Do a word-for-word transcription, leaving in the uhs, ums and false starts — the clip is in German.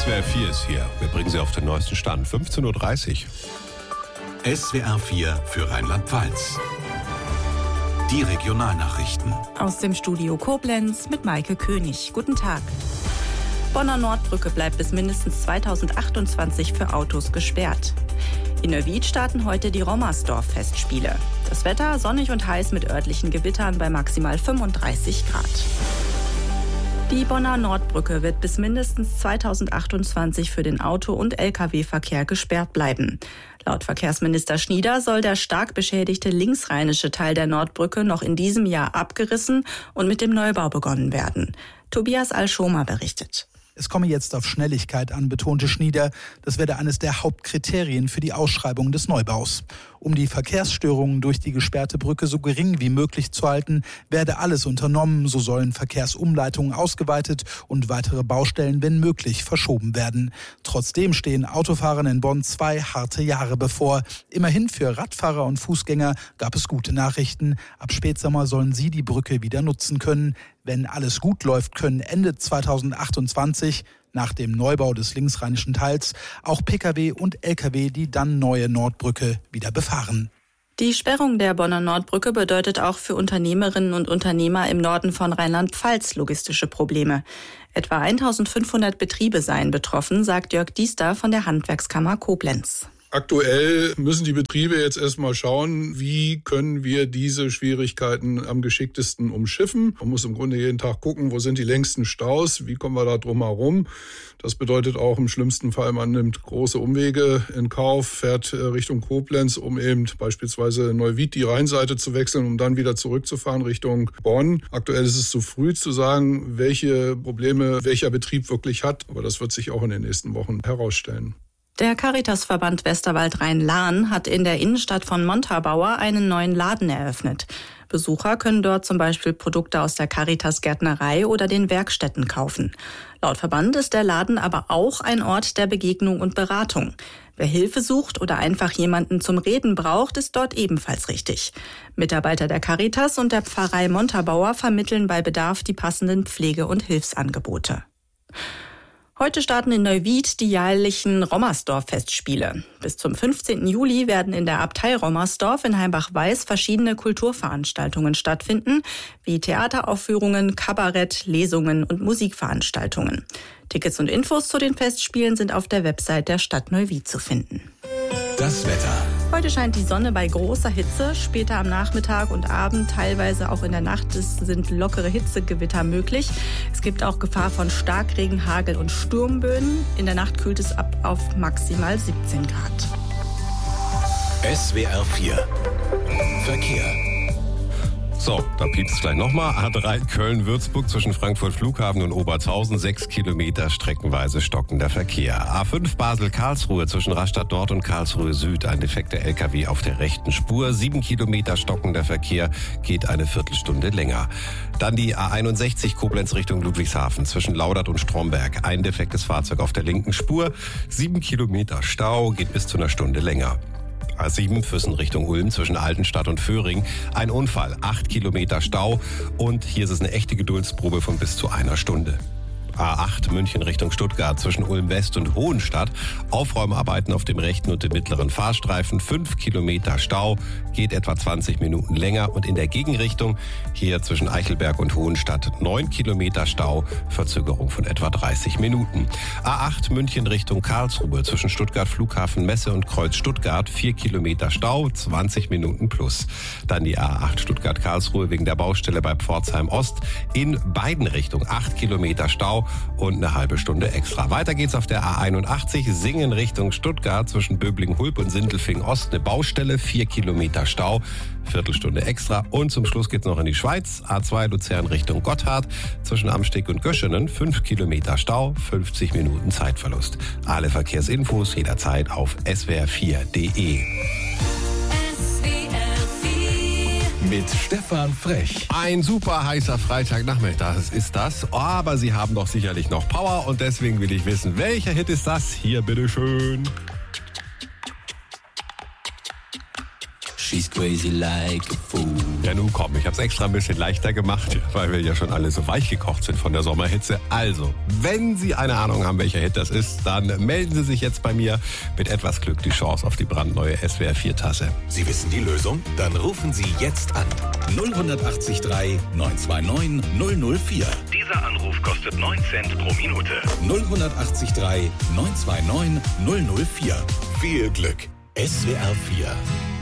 S W R vier ist hier. Wir bringen Sie auf den neuesten Stand. fünfzehn Uhr dreißig. S W R vier für Rheinland-Pfalz. Die Regionalnachrichten. Aus dem Studio Koblenz mit Maike König. Guten Tag. Bonner Nordbrücke bleibt bis mindestens zweitausendachtundzwanzig für Autos gesperrt. In Neuwied starten heute die Rommersdorf-Festspiele. Das Wetter sonnig und heiß mit örtlichen Gewittern bei maximal fünfunddreißig Grad. Die Bonner Nordbrücke wird bis mindestens zweitausendachtundzwanzig für den Auto- und L K W-Verkehr gesperrt bleiben. Laut Verkehrsminister Schnieder soll der stark beschädigte linksrheinische Teil der Nordbrücke noch in diesem Jahr abgerissen und mit dem Neubau begonnen werden. Tobias Alschomer berichtet. Es komme jetzt auf Schnelligkeit an, betonte Schnieder. Das werde eines der Hauptkriterien für die Ausschreibung des Neubaus. Um die Verkehrsstörungen durch die gesperrte Brücke so gering wie möglich zu halten, werde alles unternommen. So sollen Verkehrsumleitungen ausgeweitet und weitere Baustellen, wenn möglich, verschoben werden. Trotzdem stehen Autofahrern in Bonn zwei harte Jahre bevor. Immerhin für Radfahrer und Fußgänger gab es gute Nachrichten. Ab Spätsommer sollen sie die Brücke wieder nutzen können. Wenn alles gut läuft, können Ende zweitausendachtundzwanzig, nach dem Neubau des linksrheinischen Teils, auch Pkw und Lkw die dann neue Nordbrücke wieder befahren. Die Sperrung der Bonner Nordbrücke bedeutet auch für Unternehmerinnen und Unternehmer im Norden von Rheinland-Pfalz logistische Probleme. Etwa eintausendfünfhundert Betriebe seien betroffen, sagt Jörg Diester von der Handwerkskammer Koblenz. Aktuell müssen die Betriebe jetzt erstmal schauen, wie können wir diese Schwierigkeiten am geschicktesten umschiffen. Man muss im Grunde jeden Tag gucken, wo sind die längsten Staus, wie kommen wir da drum herum. Das bedeutet auch im schlimmsten Fall, man nimmt große Umwege in Kauf, fährt Richtung Koblenz, um eben beispielsweise Neuwied die Rheinseite zu wechseln, um dann wieder zurückzufahren Richtung Bonn. Aktuell ist es zu früh zu sagen, welche Probleme welcher Betrieb wirklich hat, aber das wird sich auch in den nächsten Wochen herausstellen. Der Caritasverband Westerwald-Rhein-Lahn hat in der Innenstadt von Montabaur einen neuen Laden eröffnet. Besucher können dort zum Beispiel Produkte aus der Caritas-Gärtnerei oder den Werkstätten kaufen. Laut Verband ist der Laden aber auch ein Ort der Begegnung und Beratung. Wer Hilfe sucht oder einfach jemanden zum Reden braucht, ist dort ebenfalls richtig. Mitarbeiter der Caritas und der Pfarrei Montabaur vermitteln bei Bedarf die passenden Pflege- und Hilfsangebote. Heute starten in Neuwied die jährlichen Rommersdorf-Festspiele. Bis zum fünfzehnten Juli werden in der Abtei Rommersdorf in Heimbach-Weiß verschiedene Kulturveranstaltungen stattfinden, wie Theateraufführungen, Kabarett, Lesungen und Musikveranstaltungen. Tickets und Infos zu den Festspielen sind auf der Website der Stadt Neuwied zu finden. Das Wetter. Heute scheint die Sonne bei großer Hitze. Später am Nachmittag und Abend, teilweise auch in der Nacht, sind lockere Hitzegewitter möglich. Es gibt auch Gefahr von Starkregen, Hagel und Sturmböen. In der Nacht kühlt es ab auf maximal siebzehn Grad. S W R vier Verkehr. So, da piepst es gleich nochmal. A drei Köln-Würzburg zwischen Frankfurt Flughafen und Obertshausen. Sechs Kilometer streckenweise stockender Verkehr. A fünf Basel-Karlsruhe zwischen Rastatt Nord und Karlsruhe Süd. Ein defekter L K W auf der rechten Spur. Sieben Kilometer stockender Verkehr, geht eine Viertelstunde länger. Dann die A einundsechzig Koblenz Richtung Ludwigshafen zwischen Laudert und Stromberg. Ein defektes Fahrzeug auf der linken Spur. Sieben Kilometer Stau, geht bis zu einer Stunde länger. A sieben Füssen Richtung Ulm zwischen Altenstadt und Föhring. Ein Unfall, acht Kilometer Stau und hier ist es eine echte Geduldsprobe von bis zu einer Stunde. A acht München Richtung Stuttgart zwischen Ulm West und Hohenstadt. Aufräumarbeiten auf dem rechten und dem mittleren Fahrstreifen. Fünf Kilometer Stau, geht etwa zwanzig Minuten länger. Und in der Gegenrichtung hier zwischen Eichelberg und Hohenstadt neun Kilometer Stau, Verzögerung von etwa dreißig Minuten. A acht München Richtung Karlsruhe zwischen Stuttgart Flughafen Messe und Kreuz Stuttgart. vier Kilometer Stau, zwanzig Minuten plus. Dann die A acht Stuttgart Karlsruhe wegen der Baustelle bei Pforzheim Ost. In beiden Richtungen acht Kilometer Stau und eine halbe Stunde extra. Weiter geht's auf der A einundachtzig, Singen Richtung Stuttgart zwischen Böblingen-Hulb und Sindelfingen Ost. Eine Baustelle, vier Kilometer Stau, Viertelstunde extra. Und zum Schluss geht's noch in die Schweiz. A zwei Luzern Richtung Gotthard zwischen Amsteg und Göschenen. fünf Kilometer Stau, fünfzig Minuten Zeitverlust. Alle Verkehrsinfos jederzeit auf S W R vier punkt de. Mit Stefan Frech. Ein super heißer Freitagnachmittag ist das, aber Sie haben doch sicherlich noch Power und deswegen will ich wissen, welcher Hit ist das? Hier, bitteschön. She's crazy like a fool. Ja, nun komm, ich hab's extra ein bisschen leichter gemacht, weil wir ja schon alle so weich gekocht sind von der Sommerhitze. Also, wenn Sie eine Ahnung haben, welcher Hit das ist, dann melden Sie sich jetzt bei mir. Mit etwas Glück die Chance auf die brandneue S W R vier Tasse. Sie wissen die Lösung? Dann rufen Sie jetzt an. null acht drei neun zwei neun null null vier. Dieser Anruf kostet neun Cent pro Minute. null acht drei neun zwei neun null null vier. Viel Glück. S W R vier.